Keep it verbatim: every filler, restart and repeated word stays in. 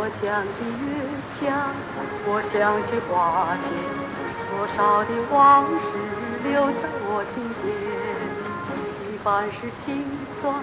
我想起月墙，我想起花前，多少的往事留在我心田。一半是心酸，